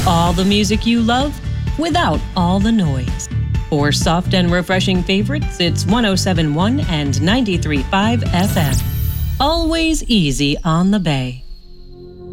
all the music you love without all the noise. For soft and refreshing favorites, it's 107.1 and 93.5 FM. Always easy on the Bay.